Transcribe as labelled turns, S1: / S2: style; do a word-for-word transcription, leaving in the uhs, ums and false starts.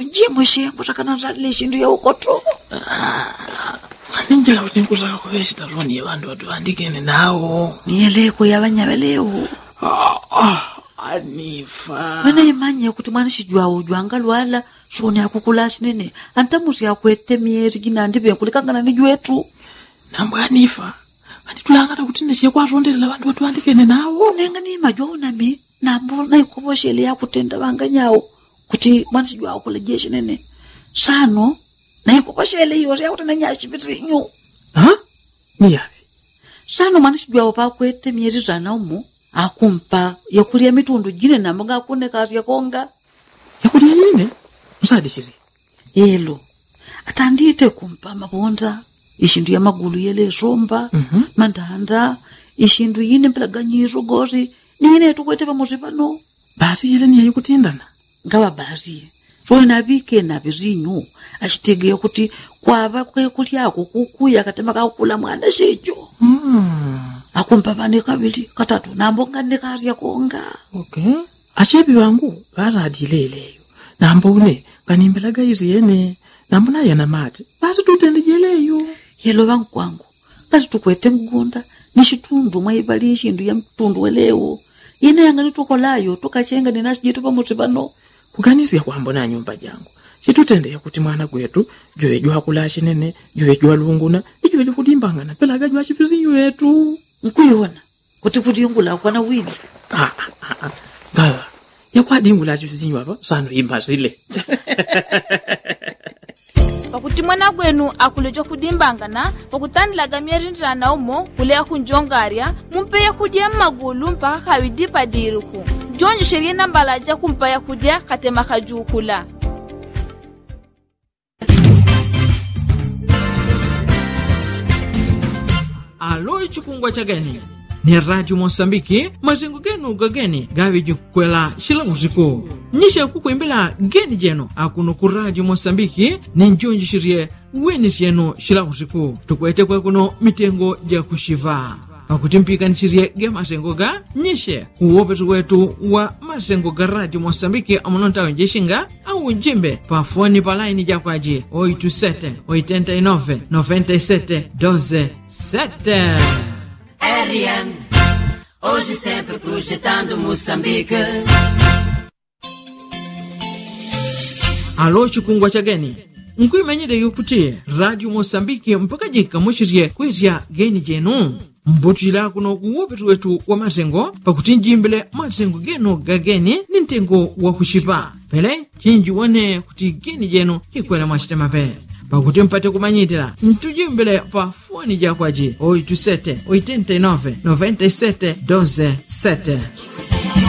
S1: njimo shengo takana leshindu ya ukoto.
S2: Ninjila kuti nkutaka kuyeshita roni abantu watu andikene nawo.
S1: Niyeleko yabanyabeleo.
S2: Ah, ah, Anifa.
S1: Wena imanye kuti mwana shijwa ujwanga lwala shoni akukula shinene. Antamusi yakwete mieri gina ndibe kulikangana nijuetu.
S2: Nambo Anifa. Kani tulangata kuti neshe kwa rondela abantu watu andikene nawo.
S1: Nenga ni majwa unami. Nambo na ikuboshele ya kutenda wanganyawo. Kuti mwana shijwa akula jeshi nene. Sano. Na ikuboshele yori ya kutenda nyashi bitinyu.
S2: Ha? Niyabe.
S1: Sano mwana shijwa wapakwete mieri zana umu. Akumpa yakulia mitundu jine na mga akune kazi ya konga.
S2: Yakulia yine? Msadi shiri?
S1: Elo. Atandite kumpa mabonda. Ishindu ya magulu yele somba.
S2: Mm-hmm.
S1: Mandanda. Ishindu yine mpelaganyiru gori. Nine tukwete pa muzipano.
S2: Basi yele ni ya yukutindana?
S1: Ngawa basi. So inabike na bizinyu. Ashitege kuti kwa haba kwe kulia kukuya katema kakula mwana shejo.
S2: Hmm.
S1: Akumpa bane kabili katatu nambonga ndekazi ya konga.
S2: Okay. Achebi wangu bara adileleyo. Nambone kanimbelaga izi yene. Nambona yana mati. Basi tutendejeleyo.
S1: Yelo wangu kwangu. Basi tukwete mgunda. Nishitundu maibali ishindu ya mtundu welewo. Yene yangani tukolayo. Tukachenga ninashijitu pa mutibano.
S2: Kukanisi ya kuambona nyumba jangu. Chitutende ya kuti mwana kwetu. Joe jua kulashi nene. Joe jua lunguna. Joe jua kudimbangana. Pelaga jua chipizi yetu.
S1: Nkuyona. Kuti kuti yungula kwa na wini.
S2: Ah, ah, ah, ah. Gawa. Ya kwa dingula chipizi hapa. Sano imazile.
S3: Pakuti mwana kwenu akulejo kudimbangana. Pakutandilaga mierindira na umo. Kulea kunjongaria. Mumpeya kudia magulu mpaka kawidipa diruku. Jonji sheria nambalaja kumpaya kudia katema kajukula.
S4: Alo chikungwa chageni ni Radio Mosambiki mazengo genu gageni gavi jukwela shilangu ziku nisha kukuimbila geni jeno akuno ku Radio Mosambiki ni njonji shirie weni jeno shilangu ziku tukwete kwa kuno mitengo ja kushiva pakuti mpika nishirie ge mazengo ga nishe uwopetu wetu wa mazengo ga Radio Mosambiki amononta wenjeshinga au njimbe pa foni pa line ja kwaji oito sete oitenta e nove noventa e sete doze sete.
S5: R M, hoje sempre projetando Moçambique.
S4: Alo chikungwa chageni nkuimenyede yukuti Radio Mosambiki mpaka jika mushirie kwezia geni jenu mbutila kuno kuwopetu wetu wa mazengo pakuti njimbele mazengo geno gageni nintengo wa kushipa pele chinji wane kuti geni jenu kikwela mwashite mape pakuti mpate kumanyitila ntujimbele pa foni ja kwaji oito sete oitenta e nove noventa e sete doze sete.